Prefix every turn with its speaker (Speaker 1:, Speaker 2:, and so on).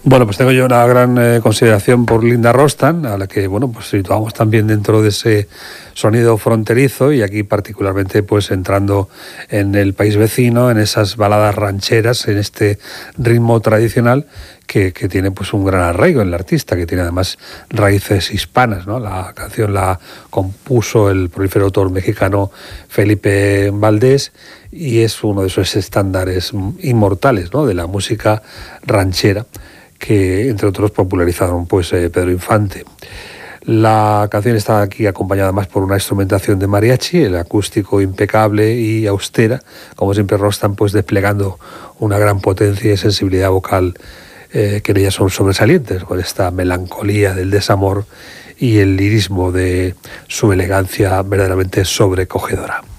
Speaker 1: Bueno, pues tengo yo una gran consideración por Linda Ronstadt, a la que, bueno, pues situamos también dentro de ese sonido fronterizo, y aquí particularmente pues entrando en el país vecino, en esas baladas rancheras, en este ritmo tradicional que tiene pues un gran arraigo en el artista, que tiene además raíces hispanas, ¿no? La canción la compuso el prolífero autor mexicano Felipe Valdés, y es uno de esos estándares inmortales, ¿no?, de la música ranchera, que entre otros popularizaron pues Pedro Infante. La canción está aquí acompañada más por una instrumentación de mariachi, el acústico impecable y austera, como siempre Ronstadt pues desplegando una gran potencia y sensibilidad vocal que en ella son sobresalientes, con esta melancolía del desamor y el lirismo de su elegancia verdaderamente sobrecogedora.